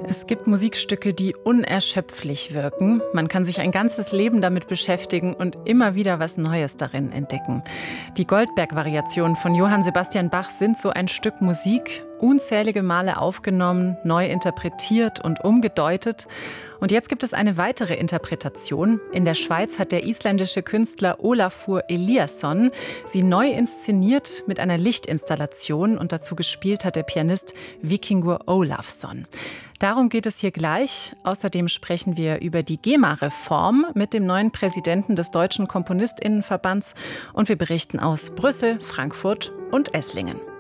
Es gibt Musikstücke, die unerschöpflich wirken. Man kann sich ein ganzes Leben damit beschäftigen und immer wieder was Neues darin entdecken. Die Goldberg-Variationen von Johann Sebastian Bach sind so ein Stück Musik, unzählige Male aufgenommen, neu interpretiert und umgedeutet. Und jetzt gibt es eine weitere Interpretation. In der Schweiz hat der isländische Künstler Ólafur Eliasson sie neu inszeniert mit einer Lichtinstallation und dazu gespielt hat der Pianist Víkingur Ólafsson. Darum geht es hier gleich. Außerdem sprechen wir über die GEMA-Reform mit dem neuen Präsidenten des Deutschen KomponistInnenverbands und wir berichten aus Brüssel, Frankfurt und Esslingen.